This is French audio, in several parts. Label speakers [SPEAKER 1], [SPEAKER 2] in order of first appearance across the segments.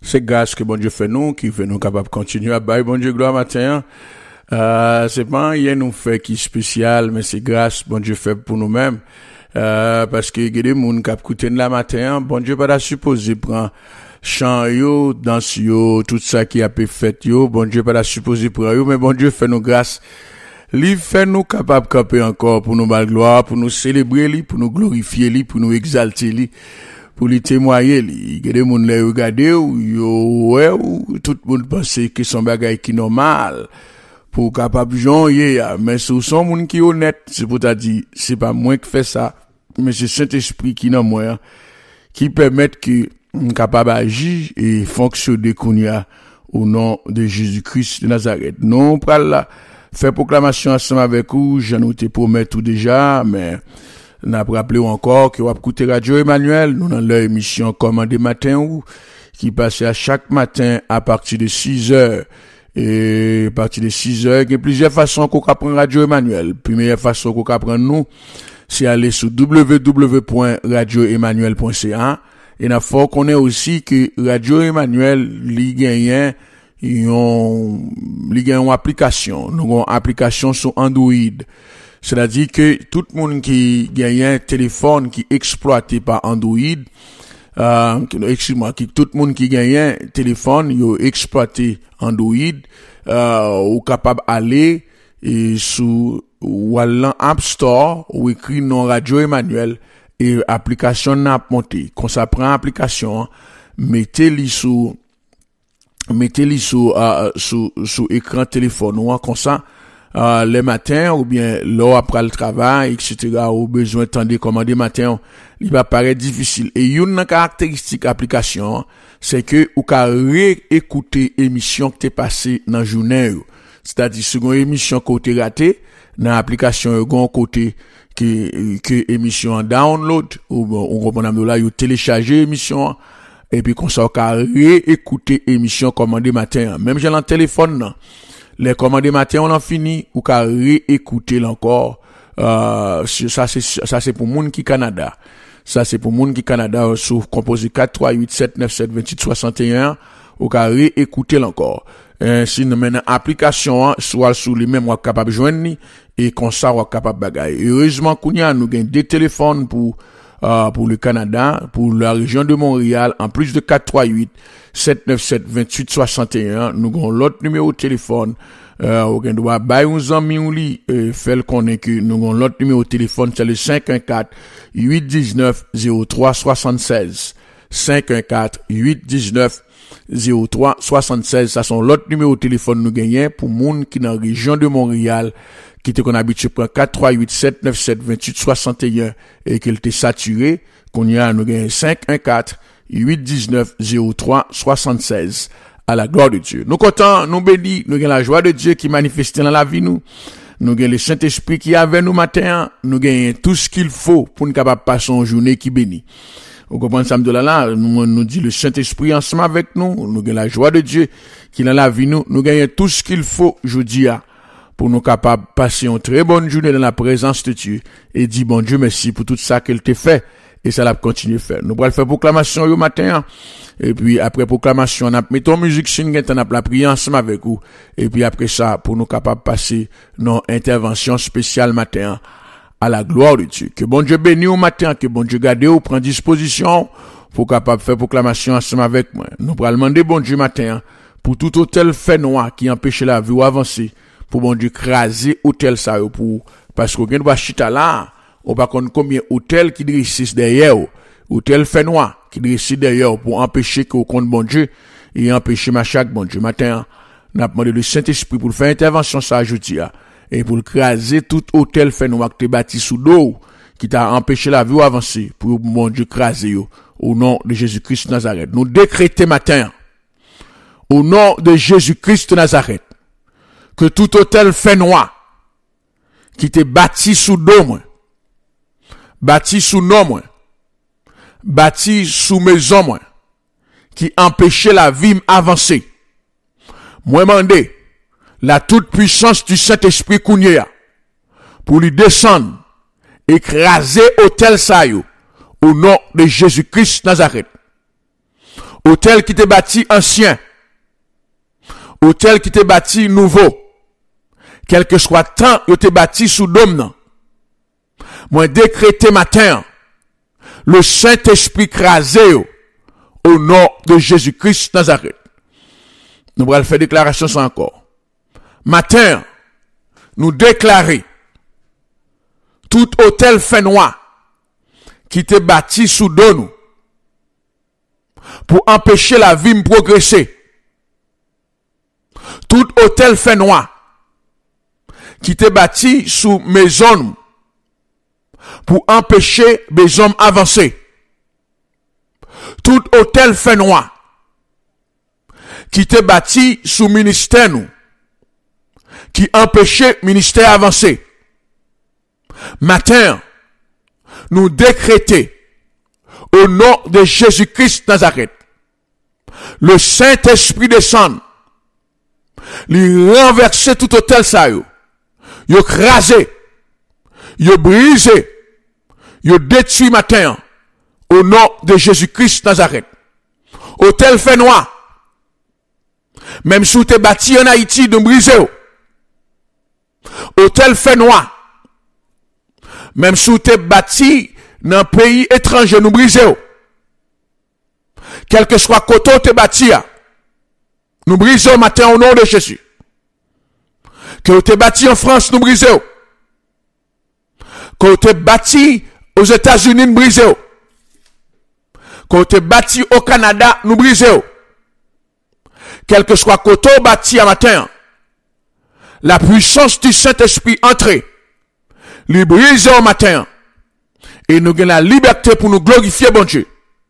[SPEAKER 1] C'est grâce que bon Dieu fait nous, qui fait nous capables de continuer à bailler bon Dieu gloire matin. C'est pas rien nous fait qui spécial, mais c'est grâce bon Dieu fait pour nous-mêmes. Parce que il y a des gens qui écoutent la matin, bon Dieu pas supposé prendre chant yo, danse yo, tout ça qui a été fait yo, bon Dieu pas supposé prendre yo, mais bon Dieu fait nous grâce. Lui fait nous capables de camper encore pour nous bal gloire, pour nous célébrer lui, pour nous glorifier lui, pour nous exalter lui, pour lui témoigner lui. Il y a des gens qui regardent yo ouais, tout le monde pense que son bagage qui normal pour capable joindre, mais si son monde qui honnête, c'est pour t'a dire, c'est pas moi qui fait ça, mais c'est Saint-Esprit qui dans moi qui permet que capable agir et fonctionner au nom de Jésus-Christ de Nazareth. Non, pas là faire proclamation ensemble avec vous, je nous te promets tout déjà, mais n'a rappelé encore que vous écoutez Radio Emmanuel, nous dans leur émission Commandé matin ou qui passe à chaque matin à partir de 6h. Et à partir de 6h, il y a plusieurs façons qu'on peut prendre Radio Emmanuel. Première façon qu'on peut prendre nous, c'est aller sur www.radioemmanuel.ca. Et il faut qu'on ait aussi que Radio Emmanuel, il gagne une application. Nous avons une application sur Android. C'est-à-dire que tout le monde qui gagne un téléphone qui est exploité par Android, tout le monde qui gagne un téléphone, il exploité Android, ou capable aller et sous ou App Store ou écrit non Radio Emmanuel et application n'a monté. Quand ça prend application, mettez-les sous écran téléphone ou comme ça les matins ou bien l'heure après le travail etc. ou besoin de commander matin il va paraître difficile et une caractéristique application c'est que ou ka réécouter émission qui t'est passée dans journée c'est-à-dire seconde émission côté raté dans application gon côté que émission en download ou on là yo télécharger émission et puis qu'on ça ka réécouter émission commandé matin même j'ai le téléphone non les commandés matin on en fini ou ka réécouter encore ça c'est pour monde qui Canada sur composé 438-797-2861 ou ka réécouter encore si nous maintenant application soit sous les mêmes capable joindre et comme ça on capable bagaille heureusement qu'on y a nous gain des téléphones pour le Canada, pour la région de Montréal, en plus de 438-797-2861, nous avons l'autre numéro de téléphone, on doit bailler uns amis ou li, faire connaître que nous avons l'autre numéro de téléphone, c'est le 514-819-0376. 514-819-0376, ça sont l'autre numéro de téléphone nous gagnons pour moun qui dans la région de Montréal, qui te qu'on habitué pour 438-797-2861 et qu'il était saturé, qu'on y a nous gagne 514-819-0376 à la gloire de Dieu. Nous contents, nous bénis, nous gagne la joie de Dieu qui manifeste dans la vie nous gagne le Saint-Esprit qui est avec nous matin, nous gagne tout ce qu'il faut pour nous capable passer une journée qui bénit. Vous comprenez ça là, nous dit le Saint-Esprit ensemble avec nous gagne la joie de Dieu qui est dans la vie nous gagne tout ce qu'il faut, je dis pour nous capables passer une très bonne journée dans la présence de Dieu et dire bon Dieu merci pour tout ça qu'elle t'a fait et ça l'a continuer à faire. Nous allons faire proclamation au matin et puis après proclamation on a mettons musique singet on a la prière ensemble avec vous et puis après ça pour nous capables passer nos intervention spéciale matin à la gloire de Dieu. Que bon Dieu bénisse au matin, que bon Dieu garde ou prend disposition pour capable faire proclamation ensemble avec moi. Nous allons demander bon Dieu matin pour tout hôtel fait noir qui empêche la vie ou avancer. Pour bon Dieu craser hôtel ça pour parce qu'on doit chita là on pas connaître combien hôtel qui dressent derrière hôtel fait noir qui dressent derrière pour empêcher que compte bon Dieu et empêcher chaque bon Dieu matin n'a demandé le Saint-Esprit pour faire intervention ça ajouter et pour craser tout hôtel fait noir qui t'est bâti sous l'eau qui t'a empêché la vie avancer pour bon Dieu craser au nom de Jésus-Christ de Nazareth. Nous décréter matin au nom de Jésus-Christ de Nazareth que tout hôtel fait noir qui t'est bâti sous dos bâti sous nom bâti sous maison qui empêchait la vie avancer. Moi mandé la toute puissance du Saint-Esprit Kounia pour lui descendre écraser hôtel ça au nom de Jésus-Christ Nazareth. hôtel qui te bâti ancien, hôtel qui te bâti nouveau, quel que soit temps, yo te bâti sous dôme nan. Moi décréter matin, le Saint-Esprit crasé au nom de Jésus-Christ Nazareth. Nous allons faire déclaration ça encore. Matin, nous déclarer tout hôtel fait noir qui te bâti sous dos nous pour empêcher la vie de progresser. Tout hôtel fait noir qui te bâti sous maison pour empêcher les hommes avancer. Tout hôtel fait noir qui te bâti sous ministère nous qui empêchait ministère avancer. Matin, nous décréter au nom de Jésus-Christ Nazareth, le Saint-Esprit descend, lui renverser tout hôtel ça yo crasé, yo brisé, yo détruit matin au nom de Jésus-Christ Nazareth. Hôtel fait noir, même si tu es bâti en Haïti, nous brisé. Hôtel fait noir, même si tu es bâti dans un pays étranger, nous brisé. Quel que soit côté tu es bâti, nous brisons matin au nom de Jésus. Que tu es bâti en France, nous brisons. Que tu es bâti aux États-Unis, nous brisons. Que tu es bâti au Canada, nous brisons. Quel que soit côté bâti à matin, la puissance du Saint-Esprit entrée, lui brise au matin, et nous avons la liberté pour nous glorifier, bon Dieu.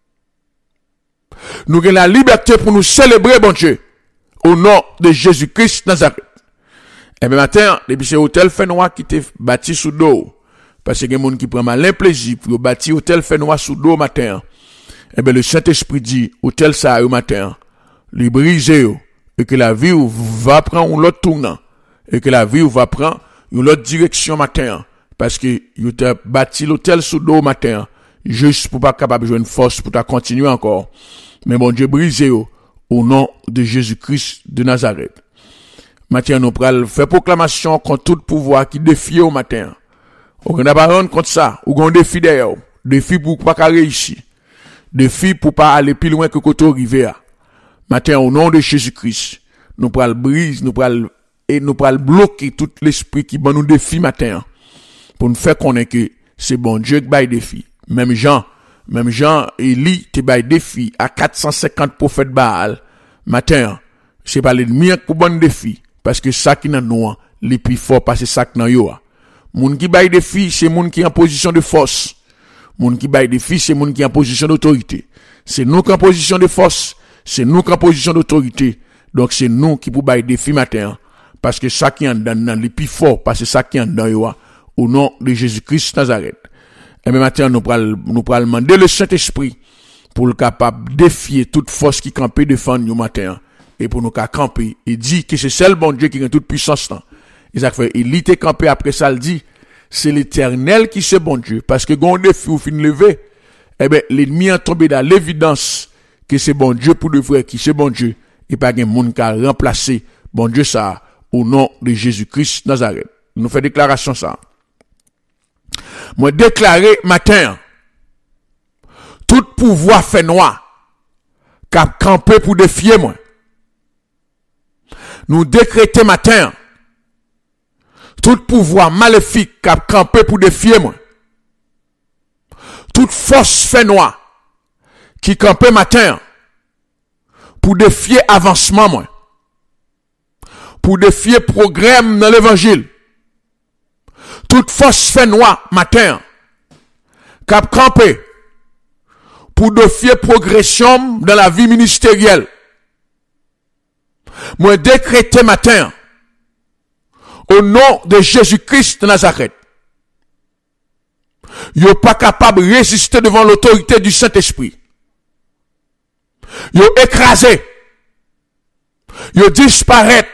[SPEAKER 1] Nous avons la liberté pour nous célébrer, bon Dieu, au nom de Jésus-Christ Nazareth. Et bien matin, depuis ce hôtel fait noir qui était bâti sous dos, parce que il y a des gens qui prennent malin plaisir pour bâtir hôtel fait noir sous dos matin. Et bien le Saint-Esprit dit, hôtel ça au matin, lui briser, et que la vie va prendre un autre tournant, et que la vie va prendre une autre direction matin, parce que vous avez bâti l'hôtel sous dos matin, juste pour pas capable de jouer une force pour continuer encore. Mais bon Dieu brisé au nom de Jésus-Christ de Nazareth. Matin, nous pral faire proclamation contre tout pouvoir qui défie au matin. On n'a pas rendre contre ça, ou on défi d'ailleurs, défi pour pas réussir, défi pour pas aller plus loin que côté arrivé. Matin, au nom de Jésus-Christ, nous pral briser, nous pral bloquer tout l'esprit qui nous défie matin, pour nous faire connaître que c'est bon Dieu qui baille défi. Même Jean, Élie, te baille défi à 450 prophètes Baal. Matin, c'est pas l'ennemi pour bon défi, parce que ça qui nan nous, les plus fort parce que ça qui nan yo. Moun qui baille défi, c'est moun qui en position de force. Moun qui baille défi, c'est moun qui en position d'autorité. C'est nous qui en position de force, c'est nous qui en position d'autorité. Donc c'est nous qui pour baille défi matin, parce que ça qui en dans les plus fort parce que ça qui en dans yo, au nom de Jésus-Christ Nazareth. Et même matin, nous pral demander le Saint-Esprit pour le capable défier toute force qui campe défendre nous matin. Et pour nous camper, et dit que c'est seul bon Dieu qui a toute puissance. Et ça fait, il était campé après ça, il dit, c'est l'Éternel qui c'est bon Dieu. Parce que quand on défie ou fin lever, eh ben, l'ennemi a tombé dans l'évidence que c'est bon Dieu pour de vrai, qui c'est bon Dieu. Et pas un monde qui a remplacé bon Dieu ça, au nom de Jésus-Christ Nazareth. Nous fait déclaration ça. Moi déclaré matin, tout pouvoir fait noir, cap campé pour défier moi. Nous décréter matin, tout pouvoir maléfique cap campé pour défier moi. Toute force fait noir, qui campé matin, pour défier avancement moi. Pour défier progrès dans l'évangile. Toute force fait noir matin, cap campé, pour défier progression dans la vie ministérielle. Moi décréter matin, au nom de Jésus-Christ de Nazareth, yo pas capable de résister devant l'autorité du Saint-Esprit. Yo écrasé, yo disparaît,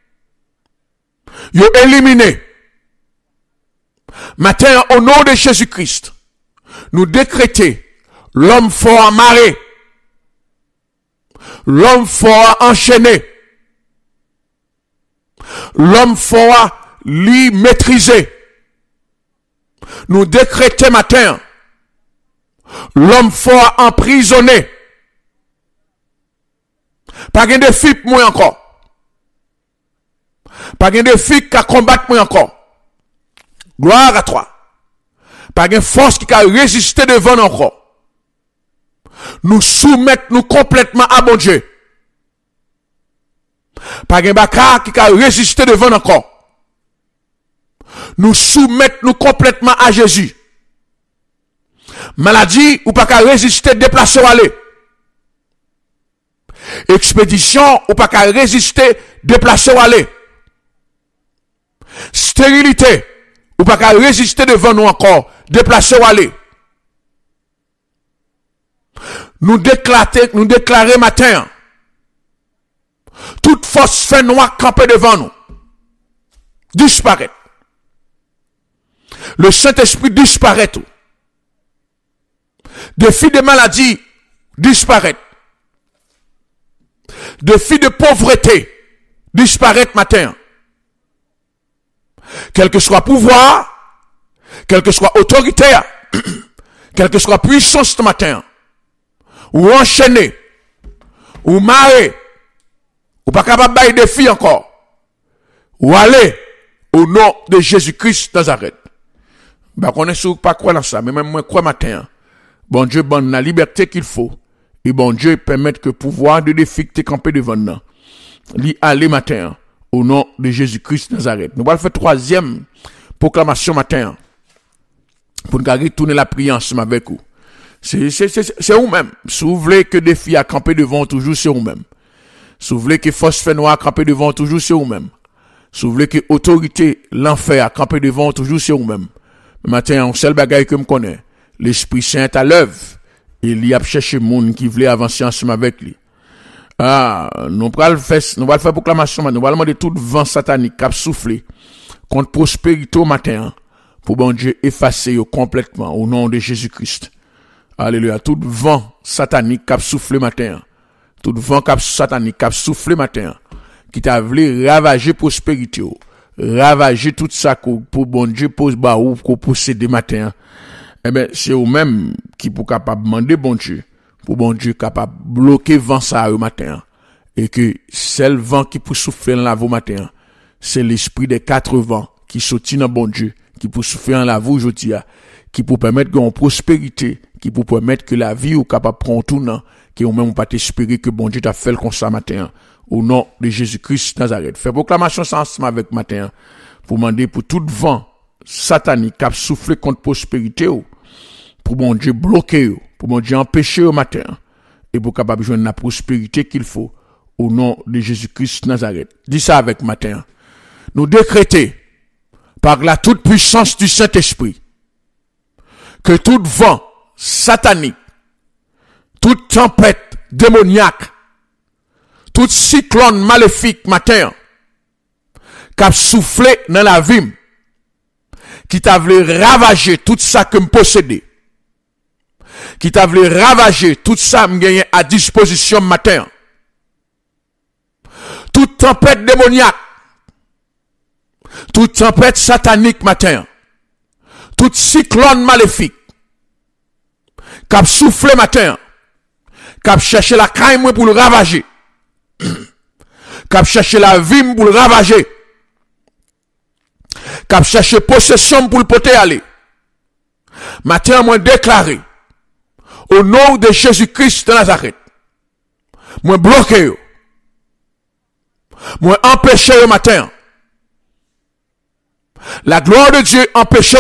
[SPEAKER 1] yo éliminé. Matin, au nom de Jésus-Christ, nous décréter l'homme fort amarré, L'homme fort enchaîné. L'homme fort lui maîtriser. Nous décrétons matin. L'homme fort emprisonné. Pas de défi pour moi encore. Pas de défi qui a combattre moi encore. Gloire à toi. Pas de force qui a résisté devant nous encore. Nous soumettre nous complètement à bon Dieu. Pas de bakar qui a résisté devant nous encore. Nous soumettre nous complètement à Jésus. Maladie ou pas qu'à résister, déplacer ou aller. Expédition ou pas qu'à résister, déplacer ou aller. Stérilité ou pas qu'à résister devant nous encore, déplacer ou aller. Nous déclarer matin, toute force fait noire campée devant nous, disparaît. Le Saint-Esprit disparaît tout. Défi de maladie disparaît. Défi de pauvreté disparaît matin. Quel que soit pouvoir, quelle que soit autorité, quelle que soit puissance ce matin, ou enchaîné, ou maré, ou pas capable de défi encore, ou aller au nom de Jésus-Christ Nazareth. Bah, qu'on est pas quoi dans ça, mais même moi, quoi matin, bon Dieu, donne la liberté qu'il faut, et bon Dieu, permettre que le pouvoir de défi te camper devant nous, lui aller matin, au nom de Jésus-Christ Nazareth. Nous allons faire troisième proclamation matin, pour nous retourner la prière ensemble avec vous. C'est vous-même. Si vous voulez que défi a campé devant toujours, c'est vous-même. Si vous voulez que force fait noir a campé devant toujours, c'est vous-même. Si vous voulez que autorité, l'enfer a campé devant toujours, c'est vous-même. Matin, un seul bagage que me connaît. L'Esprit Saint à l'œuvre. Il y a cherché monde qui voulait avancer ensemble avec lui. Nous allons faire proclamation, nous allons demander tout vent satanique qui a soufflé contre prospérité au matin, pour bon Dieu effacer complètement au nom de Jésus-Christ. Alléluia. Tout vent satanique qui a soufflé matin, tout vent satanique qui a soufflé matin, qui t'a voulu ravager prospérité, ravager tout ça pour bon Dieu pose ba ou pour posséder matin. Eh ben, c'est eux-mêmes qui pour capable demander bon Dieu, pour bon Dieu capable bloquer vent ça au matin. Et que seul vent qui peut souffler dans la voie matin, c'est l'esprit des 4 vents qui sortit dans bon Dieu, qui peut souffler dans la voie aujourd'hui, qui peut permettre qu'on prospérité, qui peut permettre que la vie ou capable prendre tournant, qui ou même pas t'espérer que bon Dieu t'a fait comme ça matin, au nom de Jésus-Christ Nazareth. Fait proclamation ensemble avec matin, pour demander pour tout vent satanique qui a soufflé contre prospérité, pour bon Dieu bloquer, pour bon Dieu empêcher au matin, et pour capable joindre la prospérité qu'il faut, au nom de Jésus-Christ Nazareth. Dis ça avec matin. Nous décréter, par la toute puissance du Saint-Esprit, que tout vent satanique, toute tempête démoniaque, tout cyclone maléfique matin, qui a soufflé dans la vie, qui t'a voulu ravager tout ça que me possédait, qui t'a voulu ravager tout ça me gagner à disposition matin, toute tempête démoniaque, toute tempête satanique matin, toute cyclone maléfique, qui a soufflé matin, qui a cherché la caille pour le ravager, qui a cherché la vie pour le ravager, qui a cherché possession pour le porter aller. Matin, moi déclaré, au nom de Jésus-Christ de Nazareth, moi bloqué, moi empêché au matin. La gloire de Dieu empêché.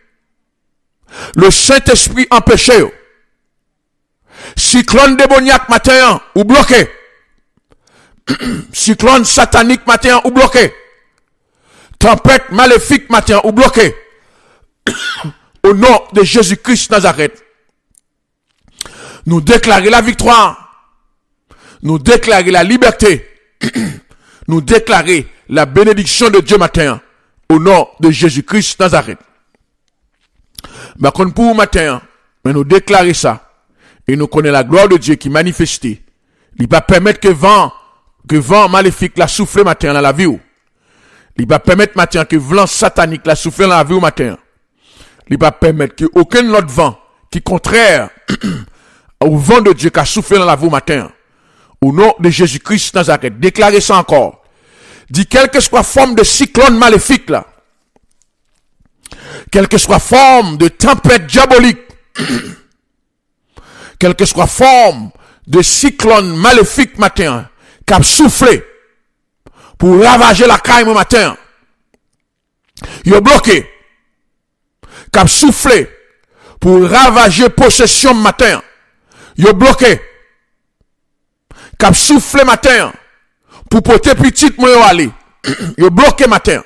[SPEAKER 1] Le Saint-Esprit empêché. Cyclone démoniaque matin ou bloqué. Cyclone satanique matin ou bloqué. Tempête maléfique matin ou bloqué. Au nom de Jésus-Christ Nazareth. Nous déclarer la victoire. Nous déclarer la liberté. Nous déclarer la bénédiction de Dieu matin. Au nom de Jésus-Christ Nazareth. Pour matin, mais nous déclarer ça. Et nous connaissons la gloire de Dieu qui manifestait. Il va permettre que vent maléfique la souffle matin dans la vie. Il va permettre matin que vent satanique la souffle dans la vie au matin. Il va permettre que aucun autre vent qui est contraire au vent de Dieu qui a soufflé dans la vie au matin. Au nom de Jésus-Christ Nazareth, déclarez ça encore. Dit quelle que soit forme de cyclone maléfique là, quelle que soit forme de tempête diabolique, quelle que soit forme de cyclone maléfique matin, qui a soufflé pour ravager la caille au matin, il est bloqué, qui a soufflé pour ravager possession matin, il est bloqué, qui a soufflé matin pour porter petite moi aller, il est bloqué matin,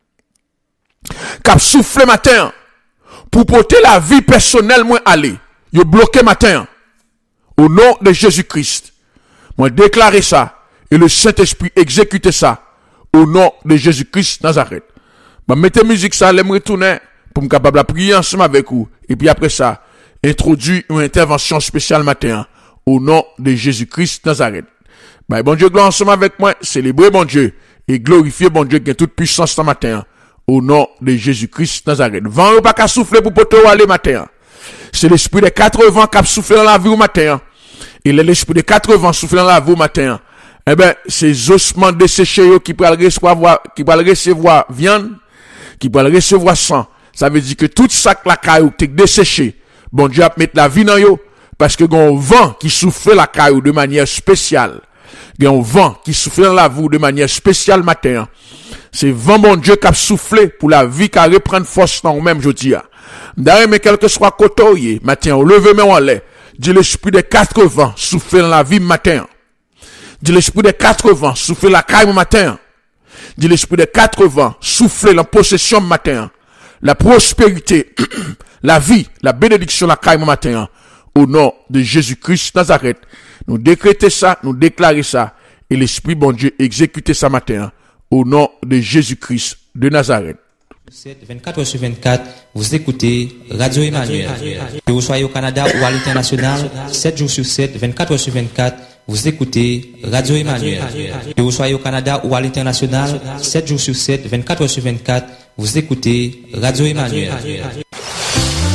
[SPEAKER 1] qui a soufflé matin pour porter la vie personnelle moi aller, il est bloqué matin. Au nom de Jésus-Christ, moi déclarer ça et le Saint-Esprit exécuter ça au nom de Jésus-Christ Nazareth. Bah mettez musique ça, allez me retourner pour me capable de prier ensemble avec vous et puis après ça, introduire une intervention spéciale matin au nom de Jésus-Christ Nazareth. Bah bon Dieu gloire ensemble avec moi, célébrer bon Dieu et glorifier bon Dieu qui a toute puissance ce matin au nom de Jésus-Christ Nazareth. Vent ou pas qu'à souffler pour poter aller matin. C'est l'esprit des 4 vents qui a soufflé dans la vie au matin. Et l'esprit des 4 vents souffle dans la vie au matin. Eh ben, ces ossements desséchés qui peuvent recevoir viande, qui peuvent recevoir sang. Ça veut dire que tout ça que la caillou t'est desséché, bon Dieu a mettre la vie dans yo, parce que gon vent qui souffle la caillou de manière spéciale. Gon vent qui souffle dans la vie de manière spéciale matin. C'est vent bon Dieu qui a soufflé pour la vie qui a reprendre force dans même jeudi. D'ailleurs, mais quel que soit côté, matin, on leve mais on l'air. Dit l'esprit des 4 vents souffle dans la vie matin. Dit l'esprit des 4 vents souffle la caille matin. Dit l'esprit des 4 vents souffle la possession matin. La prospérité, la vie, la bénédiction la caille matin. Au nom de Jésus-Christ Nazareth. Nous décrétons ça, nous déclarons ça. Et l'esprit bon Dieu exécute ça matin. Au nom de Jésus-Christ de Nazareth.
[SPEAKER 2] 24 heures sur 24, vous écoutez Radio Emmanuel. Que vous soyez au Canada ou à l'international, 7 jours sur 7, 24 heures sur 24, vous écoutez Radio Emmanuel. Que vous soyez au Canada ou à l'international, 7 jours sur 7, 24 heures sur 24, vous écoutez Radio Emmanuel.